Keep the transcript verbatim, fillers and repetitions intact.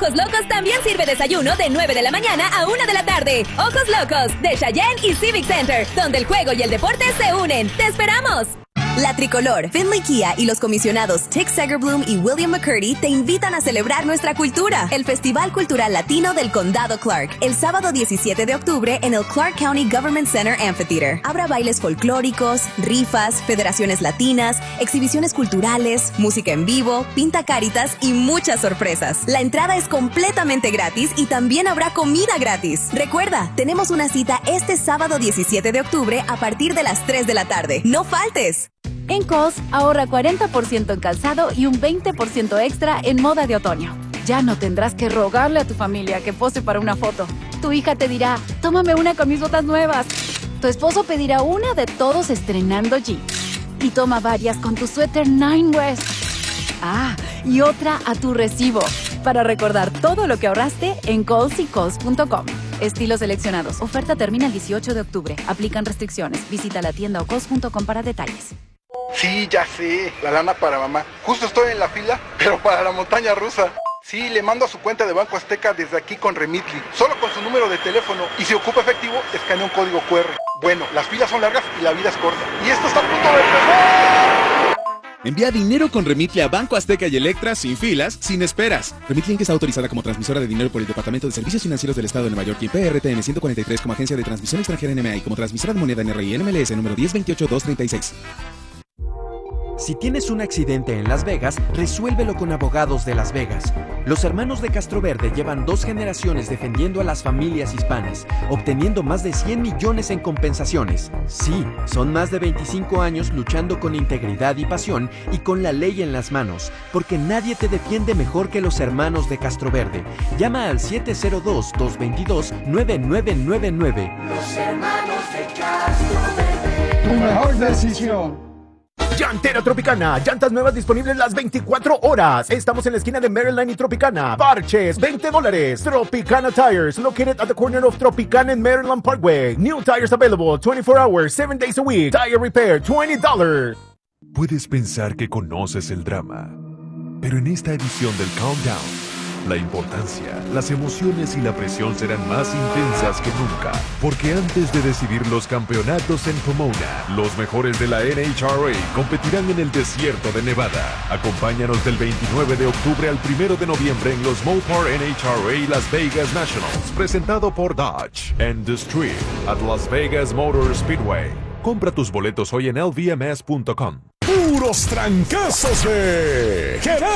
Ojos Locos también sirve desayuno de nueve de la mañana a una de la tarde. Ojos Locos, de Cheyenne y Civic Center, donde el juego y el deporte se unen. ¡Te esperamos! La Tricolor, Finley Kia y los comisionados Tick Segerbloom y William McCurdy te invitan a celebrar nuestra cultura. El Festival Cultural Latino del Condado Clark, el sábado diecisiete de octubre en el Clark County Government Center Amphitheater. Habrá bailes folclóricos, rifas, federaciones latinas, exhibiciones culturales, música en vivo, pinta caritas y muchas sorpresas. La entrada es completamente gratis y también habrá comida gratis. Recuerda, tenemos una cita este sábado diecisiete de octubre a partir de las tres de la tarde. ¡No faltes! En Kohl's, ahorra cuarenta por ciento en calzado y un veinte por ciento extra en moda de otoño. Ya no tendrás que rogarle a tu familia que pose para una foto. Tu hija te dirá, tómame una con mis botas nuevas. Tu esposo pedirá una de todos estrenando jeans. Y toma varias con tu suéter Nine West. Ah, y otra a tu recibo. Para recordar todo lo que ahorraste en Kohl's y Kohl's punto com. Estilos seleccionados. Oferta termina el dieciocho de octubre. Aplican restricciones. Visita la tienda o Kohl's punto com para detalles. Sí, ya sé, la lana para mamá. Justo estoy en la fila, pero para la montaña rusa. Sí, le mando a su cuenta de Banco Azteca desde aquí con Remitly, solo con su número de teléfono. Y si ocupa efectivo, escanea un código cu erre. Bueno, las filas son largas y la vida es corta. Y esto está a punto de empezar. Envía dinero con Remitly a Banco Azteca y Electra sin filas, sin esperas. Remitly Inc está autorizada como transmisora de dinero por el Departamento de Servicios Financieros del Estado de Nueva York y P R T N ciento cuarenta y tres como agencia de transmisión extranjera N M A y como transmisora de moneda N R I N M L S número diez veintiocho dos treinta y seis. Si tienes un accidente en Las Vegas, resuélvelo con Abogados de Las Vegas. Los hermanos de Castroverde llevan dos generaciones defendiendo a las familias hispanas, obteniendo más de cien millones en compensaciones. Sí, son más de veinticinco años luchando con integridad y pasión y con la ley en las manos, porque nadie te defiende mejor que los hermanos de Castroverde. Llama al siete cero dos, dos dos dos, nueve nueve nueve nueve. Los hermanos de Castroverde. Tu mejor decisión. Llantera Tropicana, llantas nuevas disponibles las veinticuatro horas. Estamos en la esquina de Maryland y Tropicana. Parches, veinte dólares. Tropicana Tires, located at the corner of Tropicana and Maryland Parkway. New tires available twenty-four hours, seven days a week. Tire repair, twenty dollars. Puedes pensar que conoces el drama, pero en esta edición del Countdown, la importancia, las emociones y la presión serán más intensas que nunca, porque antes de decidir los campeonatos en Pomona, los mejores de la N H R A competirán en el desierto de Nevada. Acompáñanos del veintinueve de octubre al primero de noviembre en los Mopar N H R A Las Vegas Nationals, presentado por Dodge and The Street at Las Vegas Motor Speedway. Compra tus boletos hoy en L V M S punto com. Puros trancazos de